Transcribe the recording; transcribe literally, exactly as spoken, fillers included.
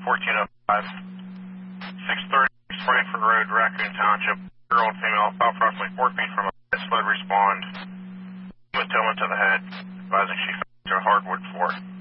fourteen oh five. six thirty, Frankfurt Road, Raccoon Township. Girl and female, about approximately four feet from a sled respond with Tillman to the head, advising she fell to a hardwood floor.